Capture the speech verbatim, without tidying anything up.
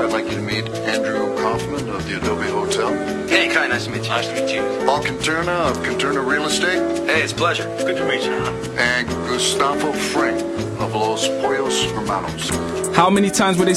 I'd like you to meet Andrew Kaufman of the Adobe Hotel. Hey, Kai, nice to meet you. Nice to meet you. Paul Quinterna of Quinterna Real Estate. Hey, it's a pleasure. Good to meet you. And Gustavo Frank of Los Pollos Hermanos. How many times were they